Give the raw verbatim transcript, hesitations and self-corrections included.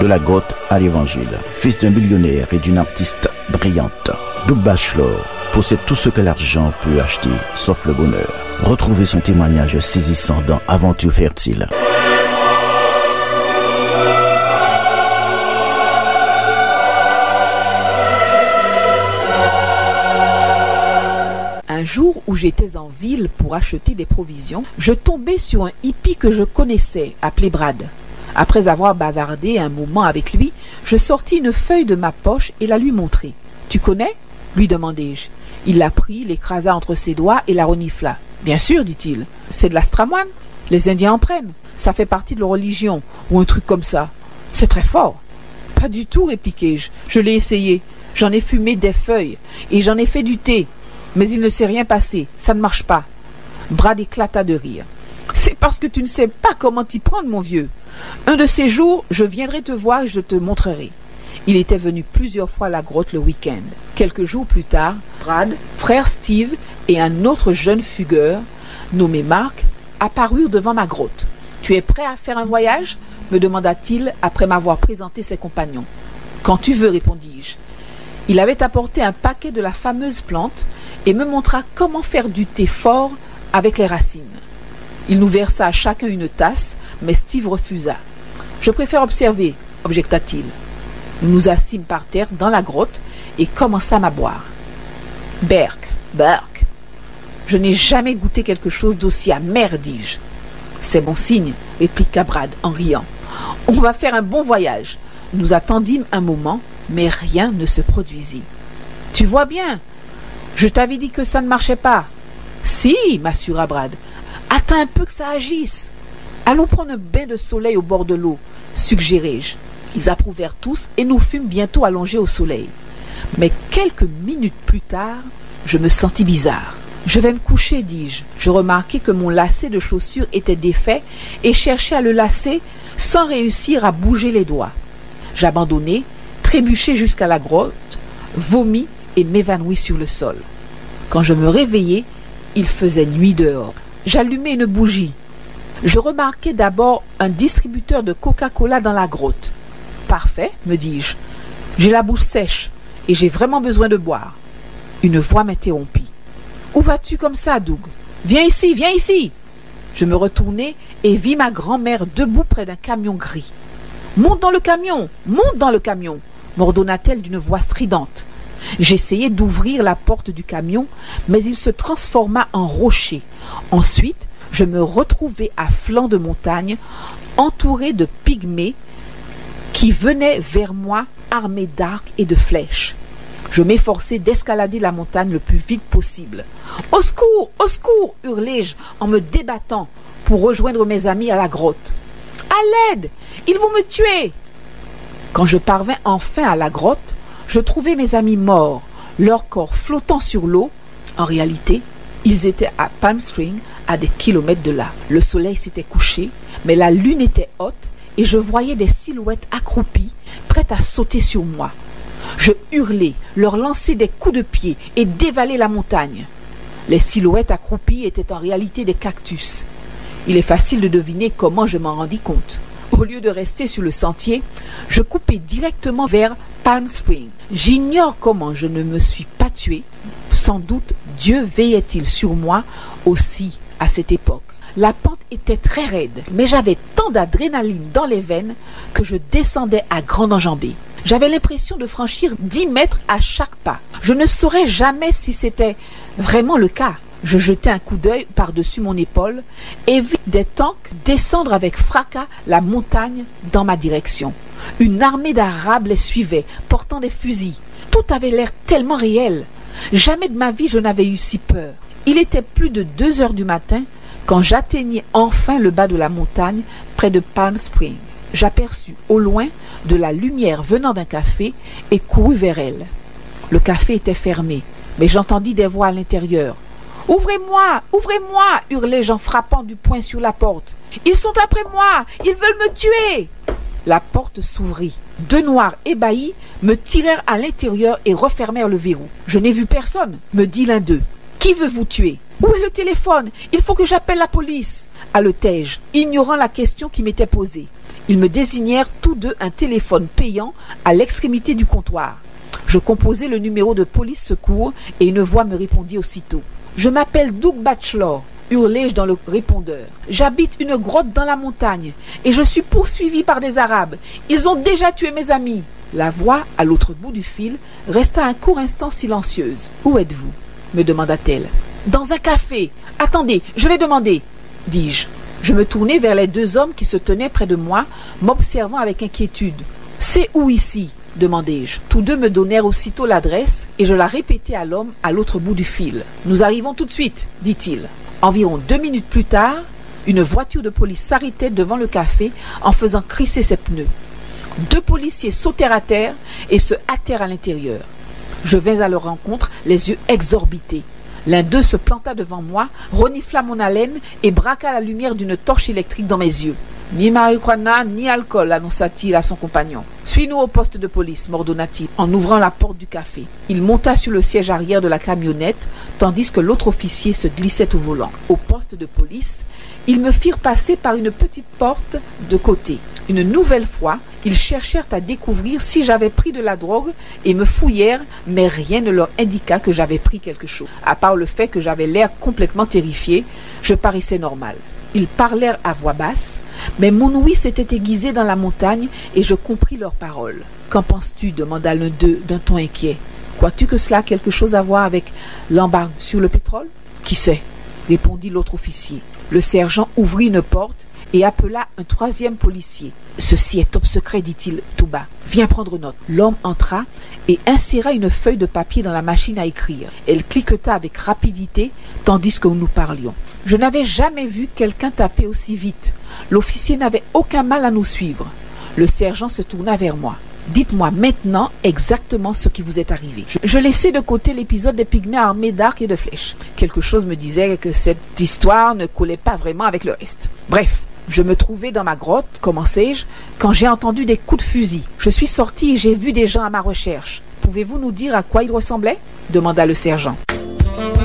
de la grotte à l'évangile. Fils d'un millionnaire et d'une artiste brillante, Doug Bachelor possède tout ce que l'argent peut acheter, sauf le bonheur. Retrouvez son témoignage saisissant dans Aventure fertile. Un jour où j'étais en ville pour acheter des provisions, je tombais sur un hippie que je connaissais, appelé Brad. Après avoir bavardé un moment avec lui, je sortis une feuille de ma poche et la lui montrai. « Tu connais ?» lui demandai-je. Il la prit, l'écrasa entre ses doigts et la renifla. « Bien sûr, dit-il, c'est de l'astramoine. Les Indiens en prennent. Ça fait partie de leur religion, ou un truc comme ça. C'est très fort. »« Pas du tout, répliquai-je. Je l'ai essayé. J'en ai fumé des feuilles et j'en ai fait du thé. Mais il ne s'est rien passé, ça ne marche pas. » Brad éclata de rire. « C'est parce que tu ne sais pas comment t'y prendre, mon vieux. Un de ces jours, je viendrai te voir et je te montrerai. » Il était venu plusieurs fois à la grotte le week-end. Quelques jours plus tard, Brad, frère Steve et un autre jeune fugueur, nommé Mark, apparurent devant ma grotte. « Tu es prêt à faire un voyage ?» me demanda-t-il après m'avoir présenté ses compagnons. « Quand tu veux, répondis-je. » Il avait apporté un paquet de la fameuse plante et me montra comment faire du thé fort avec les racines. Il nous versa à chacun une tasse, mais Steve refusa. « Je préfère observer, » objecta-t-il. Nous nous assîmes par terre dans la grotte et commençâmes à boire. « Berk, berk. Je n'ai jamais goûté quelque chose d'aussi amer, dis-je. »« C'est bon signe, » répliqua Brad en riant. « On va faire un bon voyage. » Nous attendîmes un moment, mais rien ne se produisit. « Tu vois bien, je t'avais dit que ça ne marchait pas. »« Si, » m'assura Brad. « Attends un peu que ça agisse. Allons prendre un bain de soleil au bord de l'eau, suggérai-je. » Ils approuvèrent tous et nous fûmes bientôt allongés au soleil. Mais quelques minutes plus tard, je me sentis bizarre. « Je vais me coucher, dis-je. » Je remarquai que mon lacet de chaussure était défait et cherchai à le lacer sans réussir à bouger les doigts. J'abandonnai, trébuchai jusqu'à la grotte, vomis et m'évanouis sur le sol. Quand je me réveillai, il faisait nuit dehors. J'allumai une bougie. Je remarquai d'abord un distributeur de Coca-Cola dans la grotte. « Parfait, me dis-je. J'ai la bouche sèche et j'ai vraiment besoin de boire. » Une voix m'interrompit. « Où vas-tu comme ça, Doug? Viens ici, viens ici !» Je me retournai et vis ma grand-mère debout près d'un camion gris. « Monte dans le camion, monte dans le camion !» m'ordonna-t-elle d'une voix stridente. J'essayai d'ouvrir la porte du camion, mais il se transforma en rocher. Ensuite, je me retrouvai à flanc de montagne, entouré de pygmées qui venaient vers moi armés d'arcs et de flèches. Je m'efforçai d'escalader la montagne le plus vite possible. « Au secours, au secours !» hurlai-je en me débattant pour rejoindre mes amis à la grotte. « À l'aide! Ils vont me tuer !» Quand je parvins enfin à la grotte, je trouvai mes amis morts, leurs corps flottant sur l'eau. En réalité, ils étaient à Palm Springs, à des kilomètres de là. Le soleil s'était couché, mais la lune était haute et je voyais des silhouettes accroupies, prêtes à sauter sur moi. Je hurlai, leur lançai des coups de pied et dévalai la montagne. Les silhouettes accroupies étaient en réalité des cactus. Il est facile de deviner comment je m'en rendis compte. Au lieu de rester sur le sentier, je coupai directement vers Palm Springs. J'ignore comment je ne me suis pas tué. Sans doute Dieu veillait-il sur moi aussi à cette époque. La pente était très raide, mais j'avais tant d'adrénaline dans les veines que je descendais à grande enjambée. J'avais l'impression de franchir dix mètres à chaque pas. Je ne saurais jamais si c'était vraiment le cas. Je jetai un coup d'œil par-dessus mon épaule et vis des tanks descendre avec fracas la montagne dans ma direction. Une armée d'Arabes les suivait, portant des fusils. Tout avait l'air tellement réel. Jamais de ma vie je n'avais eu si peur. Il était plus de deux heures du matin quand j'atteignis enfin le bas de la montagne près de Palm Springs. J'aperçus au loin de la lumière venant d'un café et courus vers elle. Le café était fermé, mais j'entendis des voix à l'intérieur. « Ouvrez-moi, ouvrez-moi » hurlai-je en frappant du poing sur la porte. « Ils sont après moi, ils veulent me tuer !» La porte s'ouvrit. Deux noirs ébahis me tirèrent à l'intérieur et refermèrent le verrou. « Je n'ai vu personne » me dit l'un d'eux. « Qui veut vous tuer ?»« Où est le téléphone ? Il faut que j'appelle la police » haletai-je, ignorant la question qui m'était posée. Ils me désignèrent tous deux un téléphone payant à l'extrémité du comptoir. Je composai le numéro de police secours et une voix me répondit aussitôt. « Je m'appelle Doug Batchelor », hurlai-je dans le répondeur. « J'habite une grotte dans la montagne et je suis poursuivi par des Arabes. Ils ont déjà tué mes amis. » La voix, à l'autre bout du fil, resta un court instant silencieuse. « Où êtes-vous » me demanda-t-elle. « Dans un café. Attendez, je vais demander, » dis-je. Je me tournai vers les deux hommes qui se tenaient près de moi, m'observant avec inquiétude. « C'est où ici ?» demandai-je. Tous deux me donnèrent aussitôt l'adresse et je la répétai à l'homme à l'autre bout du fil. « Nous arrivons tout de suite, dit-il. » Environ deux minutes plus tard, une voiture de police s'arrêtait devant le café en faisant crisser ses pneus. Deux policiers sautèrent à terre et se hâtèrent à l'intérieur. Je vins à leur rencontre, les yeux exorbités. L'un d'eux se planta devant moi, renifla mon haleine et braqua la lumière d'une torche électrique dans mes yeux. « Ni marijuana, ni alcool, annonça-t-il à son compagnon. « Suis-nous au poste de police, m'ordonna-t-il, en ouvrant la porte du café. Il monta sur le siège arrière de la camionnette, tandis que l'autre officier se glissait au volant. Au poste de police, ils me firent passer par une petite porte de côté. Une nouvelle fois, ils cherchèrent à découvrir si j'avais pris de la drogue et me fouillèrent, mais rien ne leur indiqua que j'avais pris quelque chose. À part le fait que j'avais l'air complètement terrifié, je paraissais normal. Ils parlèrent à voix basse, mais mon ouïe s'était aiguisée dans la montagne et je compris leurs paroles. « Qu'en penses-tu » demanda l'un d'eux d'un ton inquiet. « Crois-tu que cela a quelque chose à voir avec l'embargo sur le pétrole ?»« Qui sait ?» répondit l'autre officier. Le sergent ouvrit une porte et appela un troisième policier. « Ceci est top secret, dit-il tout bas. Viens prendre note. » L'homme entra et inséra une feuille de papier dans la machine à écrire. Elle cliqueta avec rapidité tandis que nous parlions. Je n'avais jamais vu quelqu'un taper aussi vite. L'officier n'avait aucun mal à nous suivre. Le sergent se tourna vers moi. « Dites-moi maintenant exactement ce qui vous est arrivé. » Je, je laissai de côté l'épisode des pygmées armés d'arcs et de flèches. Quelque chose me disait que cette histoire ne collait pas vraiment avec le reste. Bref, je me trouvais dans ma grotte, commençai-je, quand j'ai entendu des coups de fusil. Je suis sorti et j'ai vu des gens à ma recherche. « Pouvez-vous nous dire à quoi ils ressemblaient ?» demanda le sergent.